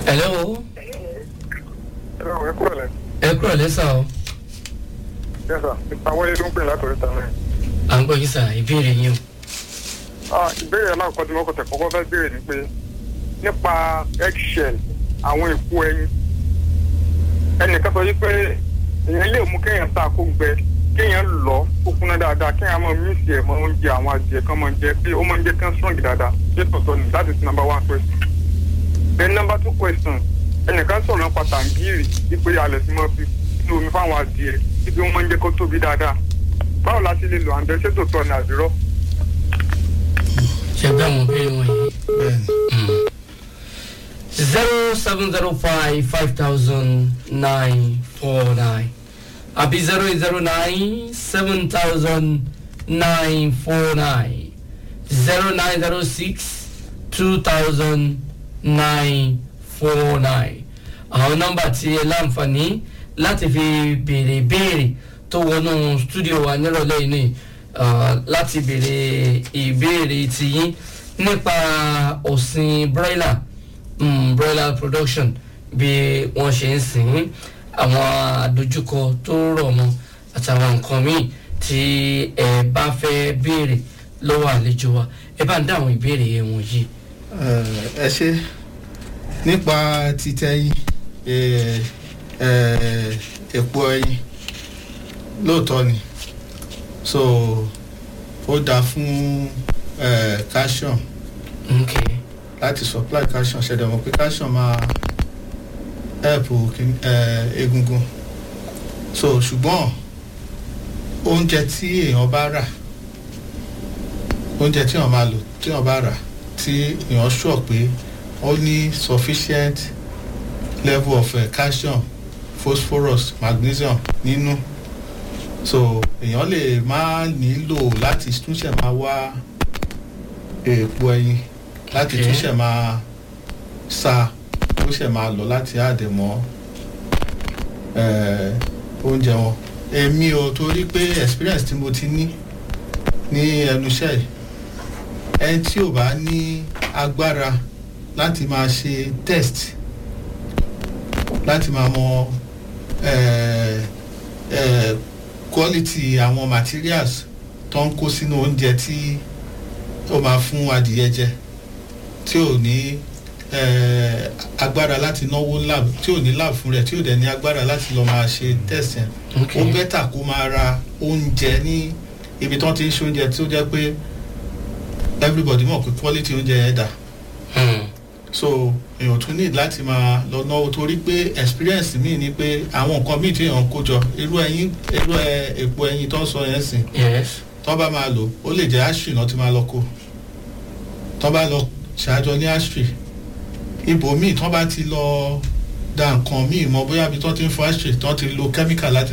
Hello. Hello, ẹ kúrò lẹ́sà o. Yes, sir. Àwọn ilé ló ń pè látọ̀rí ta náà. À ń gbọ́ yín sà, ìbéèrè yín o. Ìbéèrè aláàkọ́ tí wọ́n kọ́ tẹ̀ kọ́kọ́ fẹ́ béèrè ni pé nípa eggshell àwọn èpo ẹyin. Ẹnìkan sọ wípé èèyàn lè mú kéèyàn ta kó gbẹ kéèyàn lọ kó kúnná dáadáa kéèyàn máa mísì ẹ̀ mọ́ oúnjẹ àwọn adìẹ kan máa ń jẹ pé ó máa ń jẹ́ kán strong dáadáa ṣé tọ̀tọ̀ ni that is number 1 question. Then number 2 question ẹnìkan sọ̀rọ̀ nípa tàǹgìrì wípé alẹ̀ tí wọ́n fi sínú omi fáwọn adìẹ wípé wọ́n máa ń jẹ́ kó tóbi dáadáa. Báwo la ṣe lè lò àǹdẹ ṣé tòótọ́ ni àbírọ́? Ṣé gbé àwọn ìbéèrè wọ̀nyí? 070550949 àbí 0809700949 0906200949 àwọn nọ́mbà tí ẹ láǹfààní láti fi béèrè ìbéèrè tó wọnú stúdíò wa nírọ̀lẹ́ yìí ni láti béèrè ìbéèrè tiyín nípa ọ̀sìn broiler production bí wọ́n ṣe ń sìn àwọn àdójúkọ tó rọ̀ mọ́ àtàwọn nǹkan míì tí ẹ bá fẹ́ béèrè lọ́wọ́ àlejò wa ẹ bá ń dá àwọn ìbéèrè wọ̀nyí. ẹ ṣe nípa títẹ epo ẹyin lóòótọ́ ni so ó dáa fún calcium láti supply calcium ṣẹ̀dá mọ̀ pé calcium máa help egungun so ṣùgbọ́n oúnjẹ tí èèyàn bá rà oúnjẹ tí èèyàn máa lò tí èèyàn bá rà tí èèyàn sure pé ó ní sufficient level of calcium phosphorus magnesium nínú so èèyàn lè má nílò láti túnṣe máa wá èèpo ẹyin láti túnṣe máa sa ó ṣe máa lọ láti àdèmọ́ oúnjẹ wọn èmi ò torí pé experience tí mo ti ní ẹnu iṣẹ́ yìí ẹni tí ò bá ní agbára láti máa ṣe test láti máa mọ quality àwọn materials tó ń kó sínú oúnjẹ tí ó máa fún adìyẹ jẹ tí ò ní agbára láti náwó lab tí ò ní lab fún rẹ̀ tí ò dẹ̀ ní agbára láti lọ máa ṣe test yẹn ó bẹ́tà kó máa ra oúnjẹ ní ibi tí wọ́n ti ń ṣe oúnjẹ tí ó jẹ́ pé everybody mọ̀ pé quality oúnjẹ yẹn dà so èèyàn tún need láti máa lọ náwó torí pé experience mi ni pé àwọn nǹkan míì tí èèyàn kó jọ irú èpo ẹyin tó ń sọ yẹn sìn tó bá máa lò ó lè jẹ́ ashray náà ti máa lọ kó tó bá lọ ṣáájọ ní ashray ibò míì tó bá ti lọ da nǹkan míì mọ bóyá bí tó ti ń fọ ashray tó ti lo chemical láti